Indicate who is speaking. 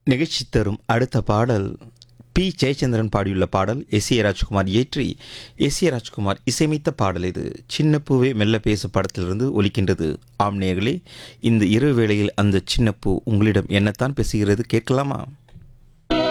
Speaker 1: நிகழ்ச்சி தரும் அடுத்த பாடல் பி ஜெயச்சந்திரன் பாடியுள்ள பாடல் எஸ் ஏ ராஜ்குமார் இயற்றி எஸ் ஏ ராஜ்குமார் இசையமைத்த பாடல் இது. சின்ன பூவே மெல்ல பேசு படத்திலிருந்து ஒலிக்கின்றது. ஆம் நேயர்களே, இந்த இரவு வேளையில் அந்த சின்ன பூ உங்களிடம் என்னத்தான் பேசுகிறது கேட்கலாமா?